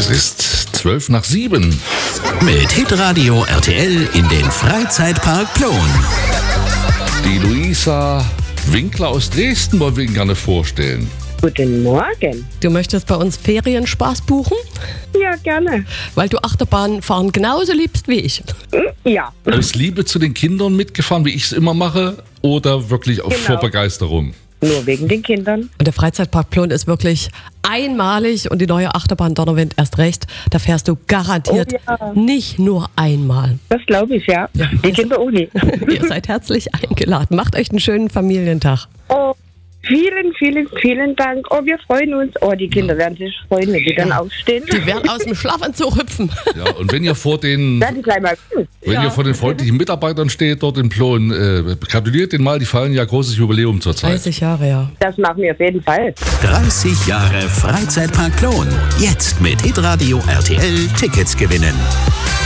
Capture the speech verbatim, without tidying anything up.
Es ist zwölf nach sieben. Mit Hitradio R T L in den Freizeitpark Plon. Die Luisa Winkler aus Dresden wollen wir Ihnen gerne vorstellen. Guten Morgen. Du möchtest bei uns Ferienspaß buchen? Ja, gerne. Weil du Achterbahnfahren genauso liebst wie ich. Ja. Aus Liebe zu den Kindern mitgefahren, wie ich es immer mache, oder wirklich auf Genau. vor Begeisterung? Nur wegen den Kindern. Und der Freizeitpark Plon ist wirklich einmalig und die neue Achterbahn Donnerwind erst recht. Da fährst du garantiert Oh ja. nicht nur einmal. Das glaube ich, ja. Die Kinder auch nicht. Ihr seid herzlich eingeladen. Macht euch einen schönen Familientag. Oh, vielen, vielen, vielen Dank. Oh, wir freuen uns. Oh, die Kinder werden sich freuen, wenn die dann aufstehen. Die werden aus dem Schlafanzug hüpfen. Ja, und wenn ihr vor den, Werden die gleich mal gut. wenn ihr vor den freundlichen Mitarbeitern steht dort in Plon, äh, gratuliert denen mal, die feiern ja großes Jubiläum zurzeit. dreißig Jahre, ja. Das machen wir auf jeden Fall. dreißig Jahre Freizeitpark Plon. Jetzt mit Hitradio R T L Tickets gewinnen.